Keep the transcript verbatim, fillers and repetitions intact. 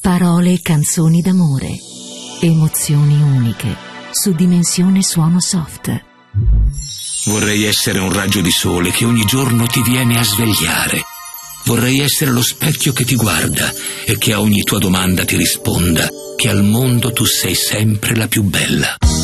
Parole e canzoni d'amore. Emozioni uniche su Dimensione Suono Soft. Vorrei essere un raggio di sole che ogni giorno ti viene a svegliare. Vorrei essere lo specchio che ti guarda e che a ogni tua domanda ti risponda che al mondo tu sei sempre la più bella.